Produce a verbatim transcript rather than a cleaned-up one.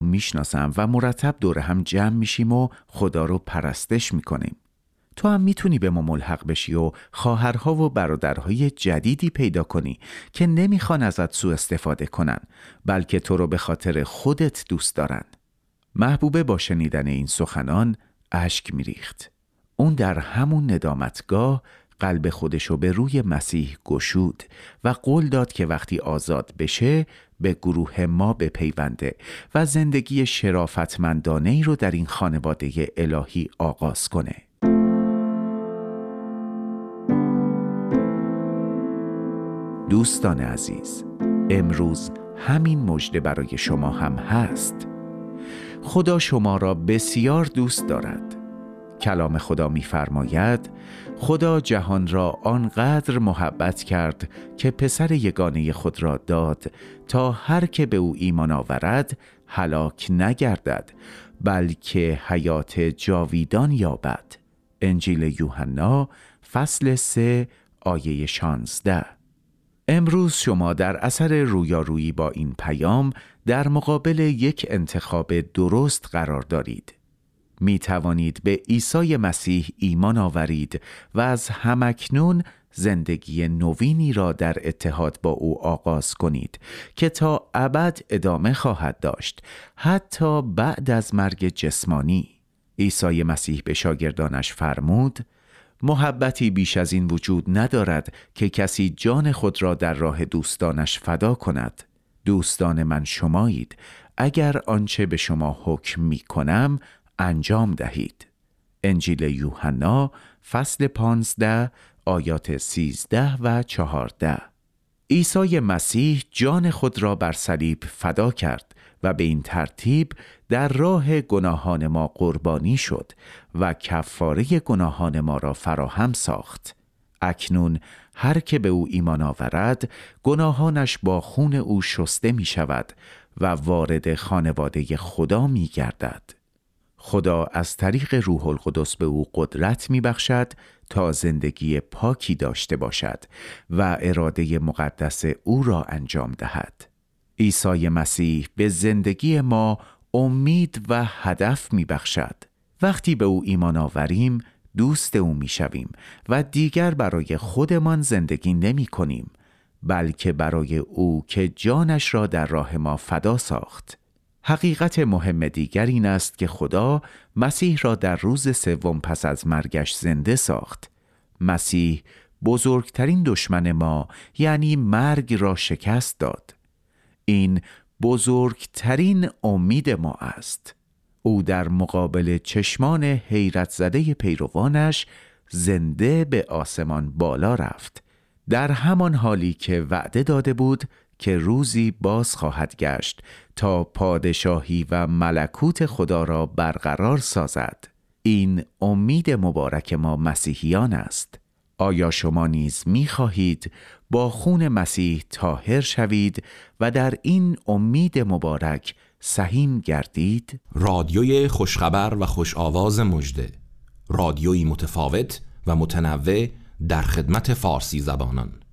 میشناسم و مرتب دور هم جمع میشیم و خدا رو پرستش میکنیم. تو هم میتونی به ما ملحق بشی و خواهرها و برادرهای جدیدی پیدا کنی که نمیخوان ازت سوء استفاده کنن، بلکه تو رو به خاطر خودت دوست دارن. محبوبه با شنیدن این سخنان اشک میریخت. اون در همون ندامتگاه قلب خودشو به روی مسیح گشود و قول داد که وقتی آزاد بشه به گروه ما بپیونده و زندگی شرافتمندانه‌ای رو در این خانواده الهی آغاز کنه. دوستان عزیز، امروز همین مژده برای شما هم هست. خدا شما را بسیار دوست دارد. کلام خدا می‌فرماید خدا جهان را آنقدر محبت کرد که پسر یگانه خود را داد تا هر که به او ایمان آورد هلاک نگردد بلکه حیات جاویدان یابد. انجیل یوحنا فصل سه آیه شانزده. امروز شما در اثر رویارویی با این پیام در مقابل یک انتخاب درست قرار دارید. می توانید به عیسی مسیح ایمان آورید و از همکنون زندگی نوینی را در اتحاد با او آغاز کنید که تا ابد ادامه خواهد داشت، حتی بعد از مرگ جسمانی. عیسی مسیح به شاگردانش فرمود: محبتی بیش از این وجود ندارد که کسی جان خود را در راه دوستانش فدا کند. دوستان من شمایید اگر آنچه به شما حکم می کنم انجام دهید. انجیل یوحنا فصل پانزده آیات سیزده و چهارده. عیسی مسیح جان خود را بر صلیب فدا کرد و به این ترتیب در راه گناهان ما قربانی شد و کفاره گناهان ما را فراهم ساخت. اکنون هر که به او ایمان آورد گناهانش با خون او شسته می شود و وارد خانواده خدا می گردد. خدا از طریق روح القدس به او قدرت می بخشد تا زندگی پاکی داشته باشد و اراده مقدس او را انجام دهد. عیسی مسیح به زندگی ما امید و هدف می بخشد. وقتی به او ایمان آوریم دوست او می شویم و دیگر برای خودمان زندگی نمی کنیم بلکه برای او که جانش را در راه ما فدا ساخت. حقیقت مهم دیگر این است که خدا مسیح را در روز سوم پس از مرگش زنده ساخت. مسیح بزرگترین دشمن ما یعنی مرگ را شکست داد. این بزرگترین امید ما است. او در مقابل چشمان حیرت زده پیروانش زنده به آسمان بالا رفت، در همان حالی که وعده داده بود که روزی باز خواهد گشت تا پادشاهی و ملکوت خدا را برقرار سازد. این امید مبارک ما مسیحیان است. آیا شما نیز می خواهید با خون مسیح طاهر شوید و در این امید مبارک سهیم گردید؟ رادیوی خوشخبر و خوش آواز مژده، رادیویی متفاوت و متنوع در خدمت فارسی زبانان.